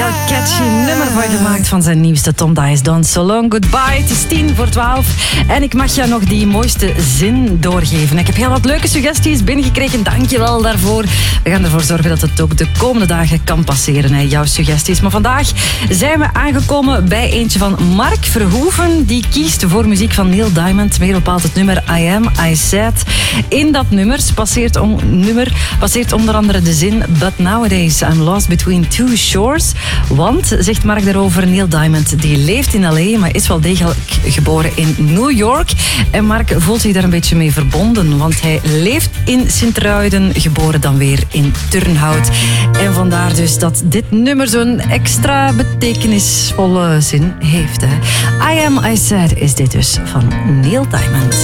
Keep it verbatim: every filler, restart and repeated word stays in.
catchy nummer van gemaakt van zijn nieuwste Tom Dice Done So Long Goodbye. Het is tien voor twaalf en ik mag jou nog die mooiste zin doorgeven. Ik heb heel wat leuke suggesties binnengekregen, dankjewel daarvoor. We gaan ervoor zorgen dat het ook de komende dagen kan passeren, hè, jouw suggesties. Maar vandaag zijn we aangekomen bij eentje van Mark Verhoeven. Die kiest voor muziek van Neil Diamond, meer bepaald het nummer I Am, I Said. In dat nummer passeert, on, nummer passeert onder andere de zin But nowadays I'm lost between two shores. Want, zegt Mark daarover, Neil Diamond die leeft in L A, maar is wel degelijk geboren in New York. En Mark voelt zich daar een beetje mee verbonden, want hij leeft in Sint-Truiden, geboren dan weer in Turnhout. En vandaar dus dat dit nummer zo'n extra betekenisvolle zin heeft. Hè. I Am, I Said is dit dus van Neil Diamond.